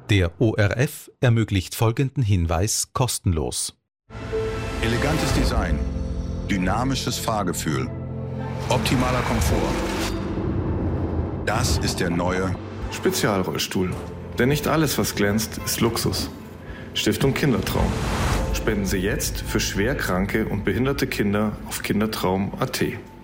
Der ORF ermöglicht folgenden Hinweis kostenlos. Elegantes Design, dynamisches Fahrgefühl, optimaler Komfort. Das ist der neue Spezialrollstuhl. Denn nicht alles, was glänzt, ist Luxus. Stiftung Kindertraum. Spenden Sie jetzt für schwer kranke und behinderte Kinder auf kindertraum.at.